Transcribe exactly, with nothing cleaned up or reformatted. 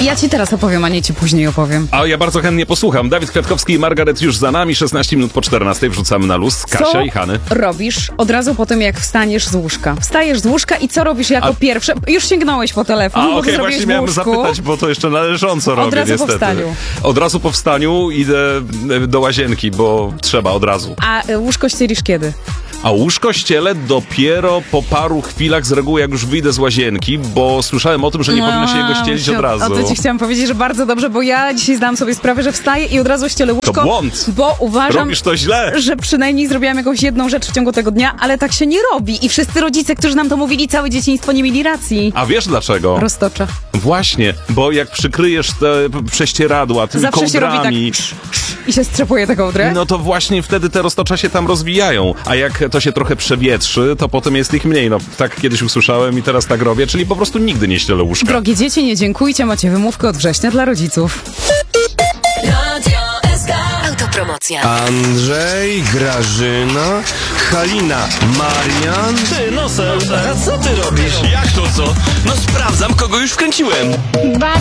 Ja ci teraz opowiem, a nie ci później opowiem. A ja bardzo chętnie posłucham. Dawid Kwiatkowski i Margaret już za nami. szesnaście minut po czternastej wrzucamy na luz. Kasia co i Hany. robisz od razu po tym, jak wstaniesz z łóżka? Wstajesz z łóżka i co robisz jako A... pierwsze? Już sięgnąłeś po telefon, A bo okej, to właśnie zrobiłeś miałem w łóżku. zapytać, bo to jeszcze należąco robię, razu po niestety. wstaniu. Od razu po wstaniu idę do łazienki, bo trzeba od razu. A y, łóżko ścielisz kiedy? A łóżko ścielę dopiero po paru chwilach, z reguły jak już wyjdę z łazienki, bo słyszałem o tym, że nie No, powinno się jego ścielić od razu. O to ci chciałam powiedzieć, że bardzo dobrze, bo ja dzisiaj zdałam sobie sprawę, że wstaję i od razu ścielę łóżko. To błąd. Bo uważam, Robisz to źle. że przynajmniej zrobiłam jakąś jedną rzecz w ciągu tego dnia, ale tak się nie robi. I wszyscy rodzice, którzy nam to mówili całe dzieciństwo, nie mieli racji. A wiesz dlaczego? Roztocza. Właśnie, bo jak przykryjesz te prześcieradła tymi Zawsze się robi kołdrami, tak i się strzepuje tę kołdrę. no to właśnie wtedy te roztocza się tam rozwijają. A jak to się trochę przewietrzy, to potem jest ich mniej. No tak kiedyś usłyszałem i teraz tak robię, czyli po prostu nigdy nie ścielę łóżka. Drogie dzieci, nie dziękujcie, macie wymówkę od września dla rodziców. Autopromocja. Andrzej, Grażyna, Halina, Marian. Ty, nosem, a co ty robisz? Jak to co? No sprawdzam, kogo już wkręciłem. Baba